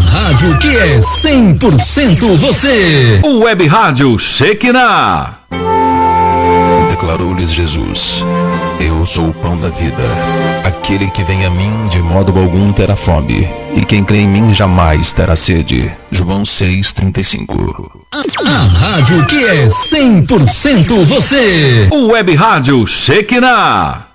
rádio que é 100% você. O Web Rádio Shekinah. Declarou-lhes Jesus: Eu sou o pão da vida. Aquele que vem a mim de modo algum terá fome, e quem crê em mim jamais terá sede. João 6,35. A rádio que é 100% você. O Web Rádio Shekinah.